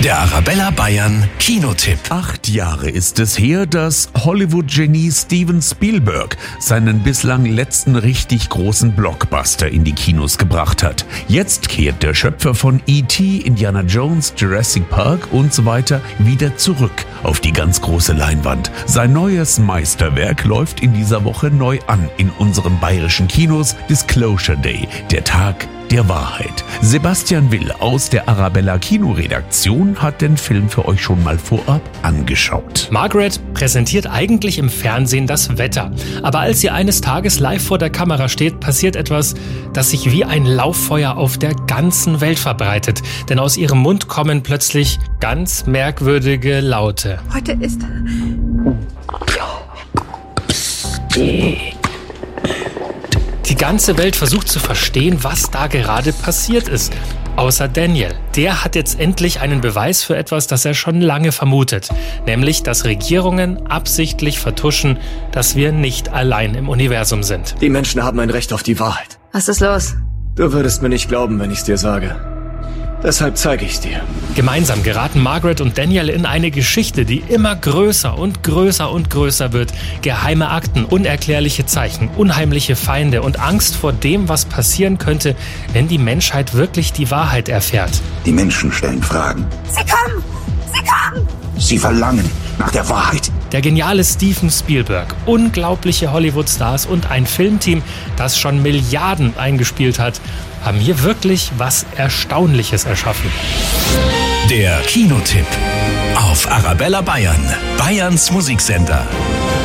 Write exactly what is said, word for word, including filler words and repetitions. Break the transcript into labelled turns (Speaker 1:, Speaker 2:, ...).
Speaker 1: Der Arabella Bayern Kinotipp.
Speaker 2: Acht Jahre ist es her, dass Hollywood-Genie Steven Spielberg seinen bislang letzten richtig großen Blockbuster in die Kinos gebracht hat. Jetzt kehrt der Schöpfer von E T, Indiana Jones, Jurassic Park und so weiter wieder zurück auf die ganz große Leinwand. Sein neues Meisterwerk läuft in dieser Woche neu an in unseren bayerischen Kinos. Disclosure Day, der Tag der Wahrheit. Sebastian Will aus der Arabella Kinoredaktion hat den Film für euch schon mal vorab angeschaut.
Speaker 3: Margaret präsentiert eigentlich im Fernsehen das Wetter. Aber als sie eines Tages live vor der Kamera steht, passiert etwas, das sich wie ein Lauffeuer auf der ganzen Welt verbreitet. Denn aus ihrem Mund kommen plötzlich ganz merkwürdige Laute.
Speaker 4: Heute ist...
Speaker 3: Die ganze Welt versucht zu verstehen, was da gerade passiert ist. Außer Daniel. Der hat jetzt endlich einen Beweis für etwas, das er schon lange vermutet. Nämlich, dass Regierungen absichtlich vertuschen, dass wir nicht allein im Universum sind.
Speaker 5: Die Menschen haben ein Recht auf die Wahrheit.
Speaker 4: Was ist los?
Speaker 5: Du würdest mir nicht glauben, wenn ich's dir sage. Deshalb zeige ich's dir.
Speaker 3: Gemeinsam geraten Margaret und Daniel in eine Geschichte, die immer größer und größer und größer wird. Geheime Akten, unerklärliche Zeichen, unheimliche Feinde und Angst vor dem, was passieren könnte, wenn die Menschheit wirklich die Wahrheit erfährt.
Speaker 6: Die Menschen stellen Fragen.
Speaker 4: Sie kommen! Sie kommen!
Speaker 6: Sie verlangen nach der Wahrheit.
Speaker 3: Der geniale Steven Spielberg, unglaubliche Hollywood-Stars und ein Filmteam, das schon Milliarden eingespielt hat, haben hier wirklich was Erstaunliches erschaffen.
Speaker 1: Der Kinotipp auf Arabella Bayern, Bayerns Musiksender.